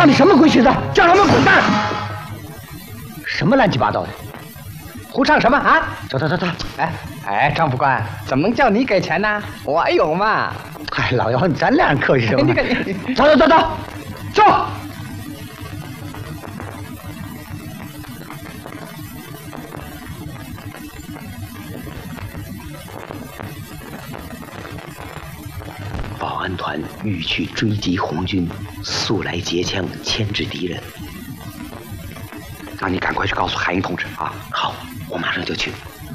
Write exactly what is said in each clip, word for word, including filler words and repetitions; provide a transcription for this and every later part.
唱的什么鬼曲子？叫他们滚蛋！什么乱七八糟的？胡唱什么啊？走走走走！哎哎，张副官，怎么能叫你给钱呢？我有嘛！哎，老姚，咱俩人客气什么？走走走走，走！ 保安团欲去追击红军，速来截枪牵制敌人。那你赶快去告诉海英同志啊！好，我马上就去。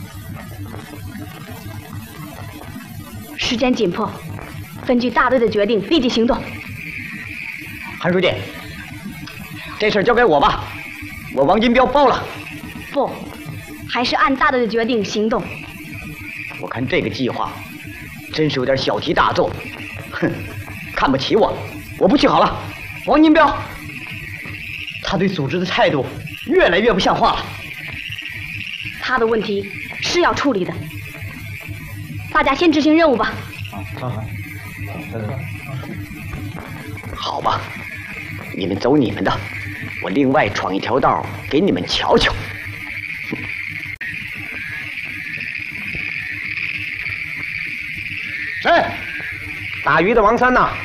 时间紧迫，根据大队的决定，立即行动。 韩书记，这事儿交给我吧，我王金彪包了。 不，还是按大队的决定行动。 我看这个计划真是有点小题大做。哼，看不起我，我不去好了。王金彪，他对组织的态度越来越不像话了。 他的问题是要处理的，大家先执行任务吧。 好吧，你们走你们的，我另外闯一条道给你们瞧瞧。 谁？打鱼的王三呐？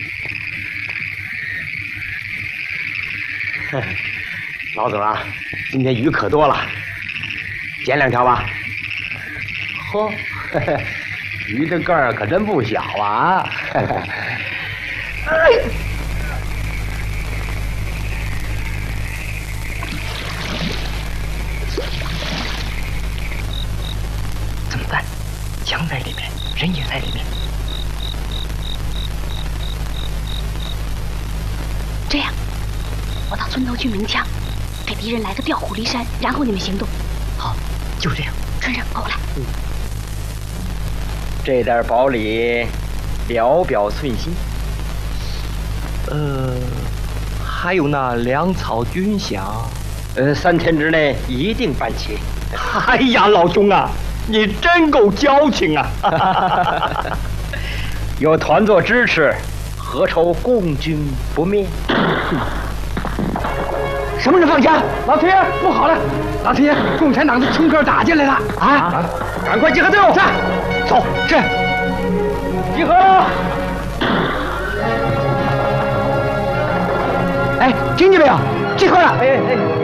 老总啊，今天鱼可多了，捡两条吧。嚯，鱼的个儿可真不小啊！哎， 怎么办？枪在里面，人也在里面。 这样，我到村头去鸣枪，给敌人来个调虎离山，然后你们行动。 好，就这样。 春生，跟我来。 嗯。 这点宝礼，表表寸心。 呃，还有那粮草军饷， 呃，三天之内一定办齐。 哎呀，老兄啊，你真够交情啊！ 有团座支持，何愁共军不灭？什么人放枪？老天爷，不好了！老天爷，共产党的冲客打进来了！啊！啊赶快集合队伍！是。走，是。集合了！哎，听见没有？集合了！哎哎。